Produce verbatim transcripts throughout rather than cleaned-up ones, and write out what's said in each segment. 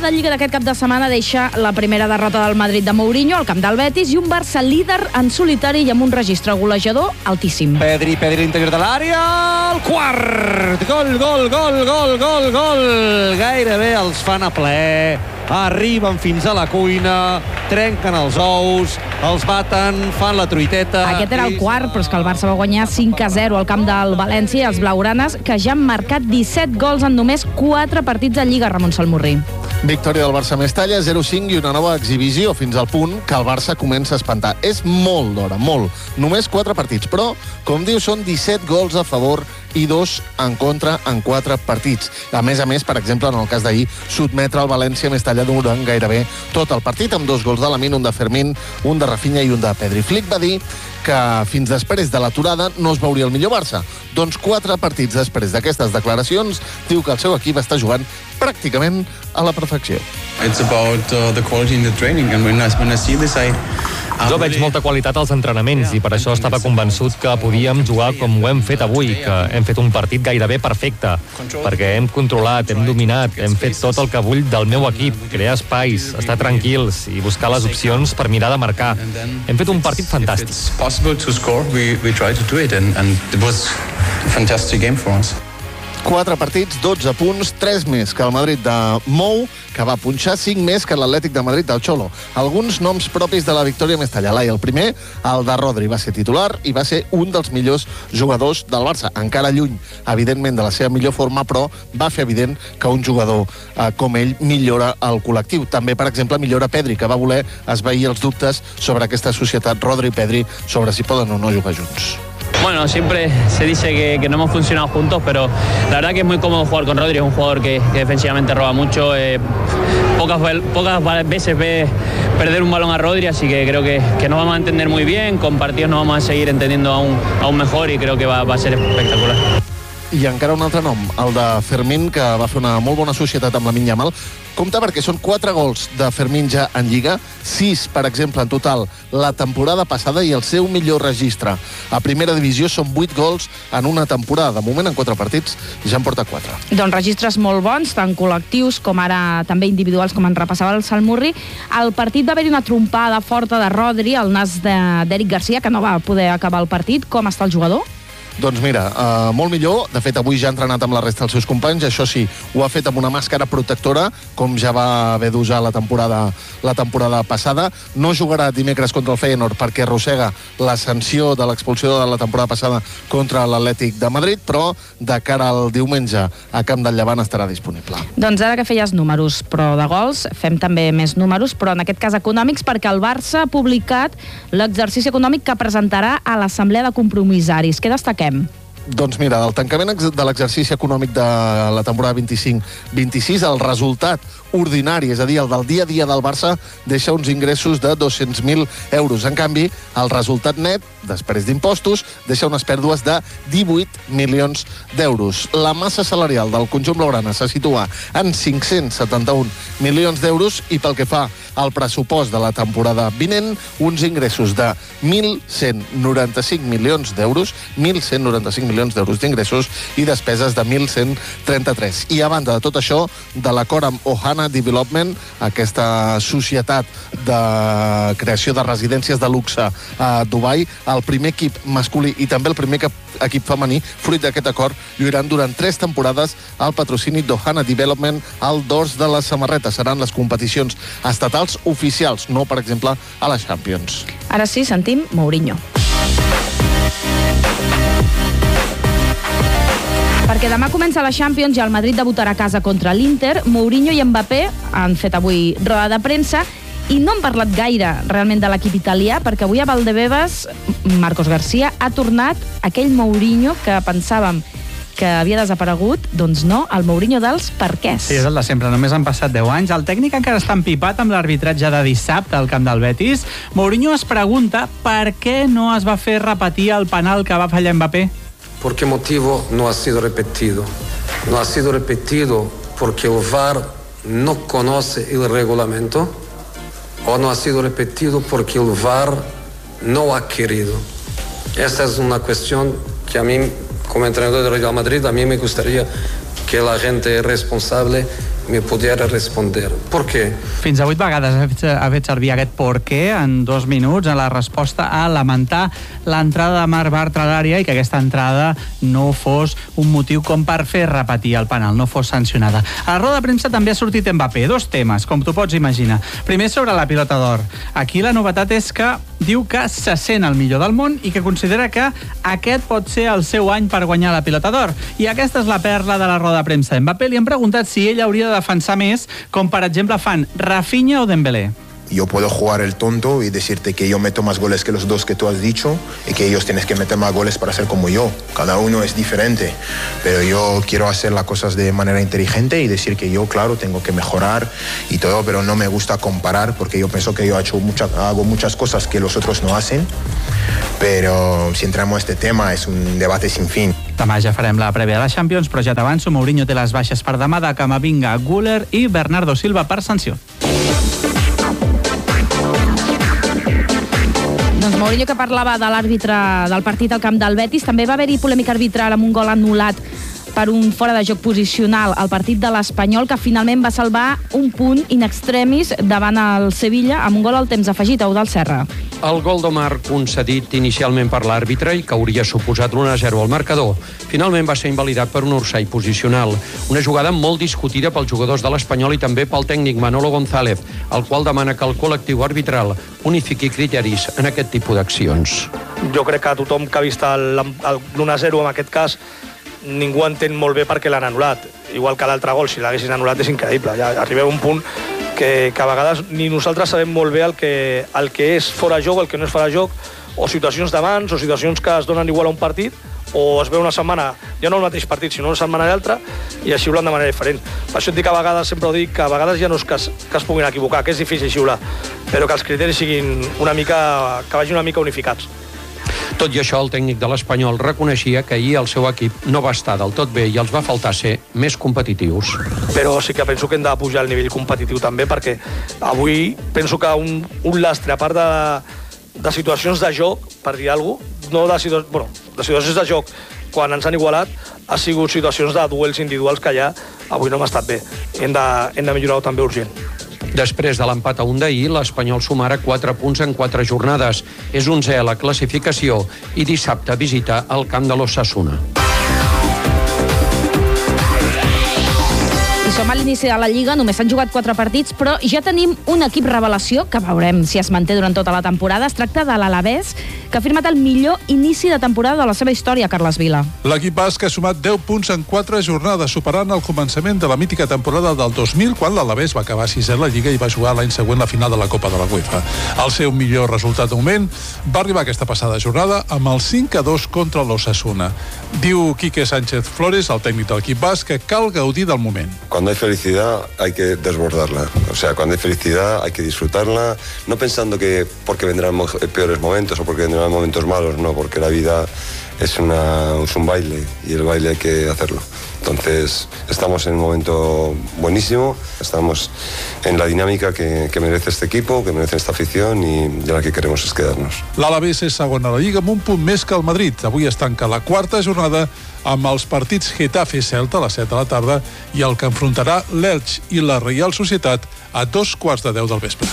de Lliga d'aquest cap de setmana deixa la primera derrota del Madrid de Mourinho al camp del Betis i un Barça líder en solitari i amb un registre golejador altíssim. Pedri, Pedri, l'interior de l'àrea, el quart! Gol, gol, gol, gol, gol, gol! Gairebé els fan a ple, arriben fins a la cuina, trenquen els ous, els baten, fan la truiteta... Aquest era el quart, però és que el Barça va guanyar cinc a zero al camp del València i els blaugranes, que ja han marcat disset gols en només quatre partits a Lliga, Ramon Salmurri. Victòria del Barça a Mestalla, zero cinc i una nova exhibició fins al punt que el Barça comença a espantar. És molt d'hora, molt. Només quatre partits, però, com diu, són disset gols a favor i dos en contra en quatre partits. A més a més, per exemple, en el cas d'ahir, sotmetre el València a Mestalla durant gairebé tot el partit, amb dos gols de Lamine, un de Fermín, un de Rafinha i un de Pedri. Flick va dir que fins després de l'aturada no es veuria el millor Barça. Doncs quatre partits després d'aquestes declaracions, diu que el seu equip està jugant pràcticament a la perfecció. It's about uh, the quality in the training, and when I, when I see this, I... Jo veig molta qualitat als entrenaments i per això estava convençut que podíem jugar com ho hem fet avui, que hem fet un partit gairebé perfecte, perquè hem controlat, hem dominat, hem fet tot el que vull del meu equip, crear espais, estar tranquils i buscar les opcions per mirar de marcar. Hem fet un partit fantàstic. It's possible to score, we, we try to do it, and, and it was a fantastic game for us. Quatre partits, dotze punts, tres més que el Madrid de Mou, que va punxar, cinc més que l'Atlètic de Madrid del Xolo. Alguns noms propis de la victòria a Mestalla. Lai, el primer, el de Rodri, va ser titular i va ser un dels millors jugadors del Barça. Encara lluny, evidentment, de la seva millor forma, però va fer evident que un jugador eh, com ell millora el col·lectiu. També, per exemple, millora Pedri, que va voler esvair els dubtes sobre aquesta societat Rodri-Pedri, sobre si poden o no jugar junts. Bueno, siempre se dice que, que no hemos funcionado juntos, pero la verdad que es muy cómodo jugar con Rodri, es un jugador que, que defensivamente roba mucho, eh, pocas, pocas veces ve perder un balón a Rodri, así que creo que, que nos vamos a entender muy bien, con partidos nos vamos a seguir entendiendo aún, aún mejor y creo que va, va a ser espectacular. I encara un altre nom, el de Fermín, que va fer una molt bona societat amb Lamine Yamal. Compte perquè són quatre gols de Fermín ja en Lliga, sis, per exemple, en total la temporada passada i el seu millor registre. A primera divisió són vuit gols en una temporada. De moment, en quatre partits, ja en porta quatre. Doncs registres molt bons, tant col·lectius com ara també individuals, com en repassava el Salmurri. Al partit va haver-hi una trompada forta de Rodri al nas d'Eric Garcia, que no va poder acabar el partit. Com està el jugador? Doncs mira, uh, molt millor. De fet, avui ja ha entrenat amb la resta dels seus companys. Això sí, ho ha fet amb una màscara protectora, com ja va haver d'usar la temporada, la temporada passada. No jugarà dimecres contra el Feyenoord perquè arrossega la sanció de l'expulsió de la temporada passada contra l'Atlètic de Madrid, però de cara al diumenge a Camp del Llevant estarà disponible. Doncs ara que feies números, però de gols, fem també més números, però en aquest cas econòmics, perquè el Barça ha publicat l'exercici econòmic que presentarà a l'Assemblea de Compromissaris. Què destaquem? Doncs mira, del tancament de l'exercici econòmic de la temporada vint-i-cinc vint-i-sis, el resultat ordinari, és a dir, el del dia a dia del Barça, deixa uns ingressos de dos-cents mil euros. En canvi, el resultat net, després d'impostos, deixa unes pèrdues de divuit milions d'euros. La massa salarial del conjunt blaugrana se situa en cinc-cents setanta-un milions d'euros i pel que fa al pressupost de la temporada vinent, uns ingressos de mil cent noranta-cinc milions d'euros, mil cent noranta-cinc milions d'euros d'ingressos i despeses de mil cent trenta-tres. I a banda de tot això, de l'acord amb Ohana Development, aquesta societat de creació de residències de luxe a Dubai, el primer equip masculí i també el primer equip femení, fruit d'aquest acord, lluiran durant tres temporades al patrocini d'Ohana Development al dors de les samarretes. Seran les competicions estatals oficials, no, per exemple, a la Champions. Ara sí, sentim Mourinho. Perquè demà comença la Champions i el Madrid debutarà a casa contra l'Inter. Mourinho i Mbappé han fet avui roda de premsa i no han parlat gaire realment de l'equip italià, perquè avui a Valdebebas Marcos García ha tornat aquell Mourinho que pensàvem que havia desaparegut, doncs no, el Mourinho dels perquès. Sí, és el de sempre, només han passat deu anys. El tècnic encara està empipat amb l'arbitratge de dissabte al camp del Betis. Mourinho es pregunta per què no es va fer repetir el penal que va fallar Mbappé. ¿Por qué motivo no ha sido repetido? No ha sido repetido porque el V A R no conoce el reglamento o no ha sido repetido porque el V A R no ha querido. Esta es una cuestión que a mí, como entrenador del Real Madrid, a mí me gustaría que la gente responsable me pudiera responder. ¿Por qué? Fins a vuit vegades ha fet, ha fet servir aquest por què en dos minuts en la resposta a lamentar l'entrada de Marc Bartra a l'àrea i que aquesta entrada no fos un motiu com per fer repetir el penal, no fos sancionada. A la roda de premsa també ha sortit Mbappé. Dos temes, com tu pots imaginar. Primer, sobre la pilota d'or. Aquí la novetat és que diu que se sent el millor del món i que considera que aquest pot ser el seu any per guanyar la pilota d'or. I aquesta és la perla de la roda de premsa. Mbappé li han preguntat si ell hauria de defensar més, com per exemple fan Rafinha o Dembélé. Yo puedo jugar el tonto y decirte que yo meto más goles que los dos que tú has dicho y que ellos tienen que meter más goles para ser como yo. Cada uno es diferente, pero yo quiero hacer las cosas de manera inteligente y decir que yo, claro, tengo que mejorar y todo, pero no me gusta comparar porque yo pienso que yo he hecho mucha, hago muchas cosas que los otros no hacen, pero si entramos a este tema es un debate sin fin. Demà ja farem la prèvia de la Champions, però ja t'avanço, Mourinho té les baixes per demà de Camavinga, Güler i Bernardo Silva per sanció. Doncs Mourinho, que parlava de l'àrbitre del partit al camp del Betis, també va haver-hi polèmica arbitral amb un gol anul·lat per un fora de joc posicional al partit de l'Espanyol, que finalment va salvar un punt in extremis davant el Sevilla amb un gol al temps afegit, a Eudald Serra. El gol d'Omar concedit inicialment per l'àrbitre i que hauria suposat l'u a zero al marcador, finalment va ser invalidat per un orsay posicional. Una jugada molt discutida pels jugadors de l'Espanyol i també pel tècnic Manolo González, el qual demana que el col·lectiu arbitral unifiqui criteris en aquest tipus d'accions. Jo crec que tothom que ha vist l'u a zero en aquest cas ningú entén molt bé per què l'han anul·lat. Igual que l'altre gol, si l'haguessin anul·lat és increïble. Ja arribem a un punt que, que a vegades ni nosaltres sabem molt bé el que, el que és fora joc, el que no és fora joc, o situacions de mans, o situacions que es donen igual a un partit, o es veu una setmana, ja no el mateix partit, sinó una setmana i l'altra, i així xiulen de manera diferent. Per això et dic que a vegades, sempre ho dic, que a vegades ja no és que es, que es puguin equivocar, que és difícil xiular, però que els criteris siguin una mica, que vagin una mica unificats. Tot i això, el tècnic de l'Espanyol reconeixia que ahir el seu equip no va estar del tot bé i els va faltar ser més competitius. Però sí que penso que hem de pujar el nivell competitiu també, perquè avui penso que un, un lastre, a part de, de situacions de joc, per dir alguna cosa, no de, situa bueno, de situacions de joc, quan ens han igualat, ha sigut situacions de duels individuals que ja avui no hem estat bé. Hem de, hem de millorar-ho també urgent. Després de l'empat a un d'ahir, l'Espanyol sumarà quatre punts en quatre jornades. És onzè a la classificació i dissabte visita el camp de l'Osasuna. I som a l'inici de la Lliga, només s'han jugat quatre partits, però ja tenim un equip revelació que veurem si es manté durant tota la temporada. Es tracta de l'Alavés, que ha firmat el millor inici de temporada de la seva història, Carles Vila. L'equip basc ha sumat deu punts en quatre jornades, superant el començament de la mítica temporada del dos mil, quan l'Alavés va acabar sisè a la Lliga i va jugar l'any següent la final de la Copa de la UEFA. El seu millor resultat de moment va arribar aquesta passada jornada amb el cinc a dos contra l'Osasuna. Diu Quique Sánchez Flores, el tècnic de l'equip basc, que cal gaudir del moment. Cuando hay felicidad hay que desbordarla, o sea, cuando hay felicidad hay que disfrutarla, no pensando que porque vendrán peores momentos o porque vendrán momentos malos, no, porque la vida es, una, es un baile y el baile hay que hacerlo. Entonces, estamos en un momento buenísimo, estamos en la dinámica que, que merece este equipo, que merece esta afición y de la que queremos es quedarnos. L'Alavés és segon a la Lliga amb un punt més que el Madrid. Avui es tanca la quarta jornada amb els partits Getafe-Celta a les set de la tarda i el que enfrontarà l'Elx i la Reial Societat a dos quarts de deu del vespre.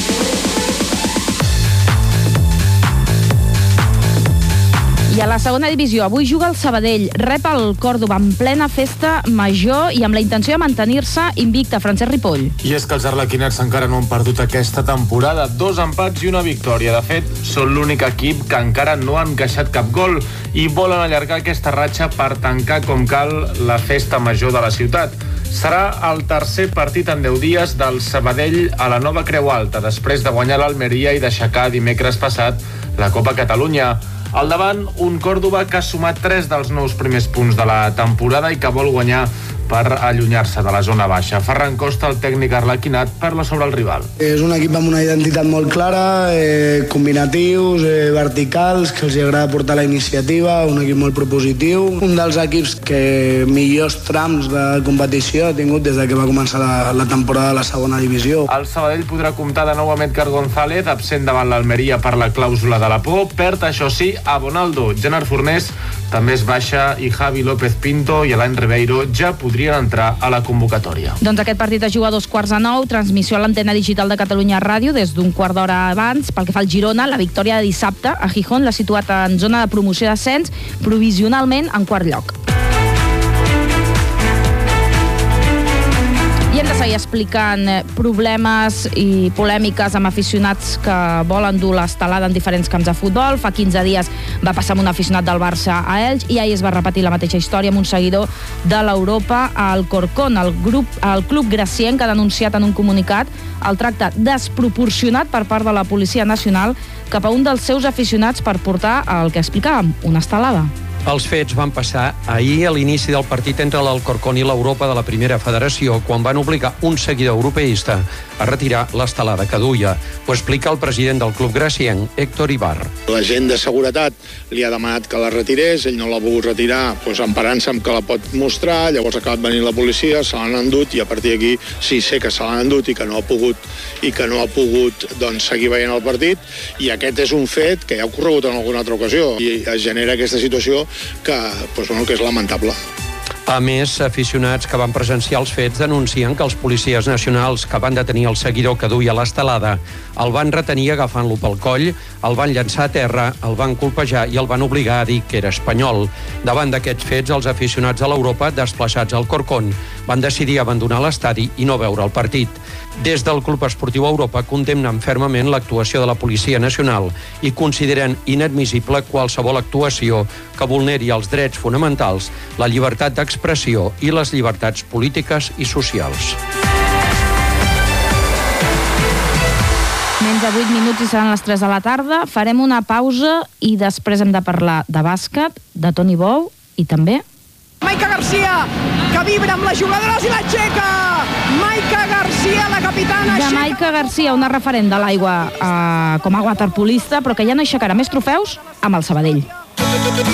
I a la segona divisió, avui juga el Sabadell, rep el Còrdova en plena festa major i amb la intenció de mantenir-se invicta. Francesc Ripoll. I és que els arlequiners encara no han perdut aquesta temporada. Dos empats i una victòria. De fet, són l'únic equip que encara no han encaixat cap gol i volen allargar aquesta ratxa per tancar com cal la festa major de la ciutat. Serà el tercer partit en deu dies del Sabadell a la nova Creu Alta, després de guanyar l'Almeria i d'aixecar dimecres passat la Copa Catalunya. Al davant, un Còrdova que ha sumat tres dels nous primers punts de la temporada i que vol guanyar per allunyar-se de la zona baixa. Ferran Costa, el tècnic arlequinat, parla sobre el rival. És un equip amb una identitat molt clara, eh, combinatius, eh, verticals, que els agrada portar la iniciativa, un equip molt propositiu, un dels equips que millors trams de competició ha tingut des de que va començar la, la temporada de la segona divisió. El Sabadell podrà comptar de nou amb Edgar González, absent davant l'Almeria per la clàusula de la por. Perd, això sí, a Bonaldo. Gerard Fornés També es baixa i Javi López Pinto i Alain Ribeiro ja podrien entrar a la convocatòria. Doncs aquest partit es juga a dos quarts a nou, transmissió a l'antena digital de Catalunya Ràdio des d'un quart d'hora abans. Pel que fa al Girona, la victòria de dissabte a Gijón l'ha situat en zona de promoció d'ascens, provisionalment en quart lloc. I hem de seguir explicant problemes i polèmiques amb aficionats que volen dur l'estelada en diferents camps de futbol. Fa quinze dies va passar amb un aficionat del Barça a Elx i ahir es va repetir la mateixa història amb un seguidor de l'Europa al Corcón. El, grup, el club gracienc ha denunciat en un comunicat el tracte desproporcionat per part de la Policia Nacional cap a un dels seus aficionats per portar el que explicàvem, una estelada. Els fets van passar ahir a l'inici del partit entre l'Alcorcón i l'Europa de la Primera Federació, quan van obligar un seguidor europeista a retirar l'estelada que duia. Ho explica el president del club gracienc, Héctor Ibar. L'agent de seguretat li ha demanat que la retirés, ell no l'ha pogut retirar, doncs emparant-se amb que la pot mostrar, llavors ha acabat venint la policia, se l'han endut i a partir d'aquí sí sé que se l'han endut i que no ha pogut i que no ha pogut doncs, seguir veient el partit, i aquest és un fet que ja ha ocorregut en alguna altra ocasió i es genera aquesta situació que, doncs, bueno, que és lamentable. A més, aficionats que van presenciar els fets denuncien que els policies nacionals que van detenir el seguidor que duia l'estelada el van retenir agafant-lo pel coll, el van llançar a terra, el van colpejar i el van obligar a dir que era espanyol. Davant d'aquests fets, els aficionats de l'Europa, desplaçats al Corcón, van decidir abandonar l'estadi i no veure el partit. Des del Club Esportiu Europa condemnen fermament l'actuació de la Policia Nacional i consideren inadmissible qualsevol actuació que vulneri els drets fonamentals, la llibertat d'expressió i les llibertats polítiques i socials. Menys de vuit minuts i seran les tres de la tarda. Farem una pausa i després hem de parlar de bàsquet, de Toni Bou i també... Maica Garcia, que vibra amb les jugadores i l'aixeca! Maica Garcia, la capitana, aixeca... De Maica Garcia, una referent de l'aigua eh, com a waterpolista, però que ja no aixecarà més trofeus amb el Sabadell.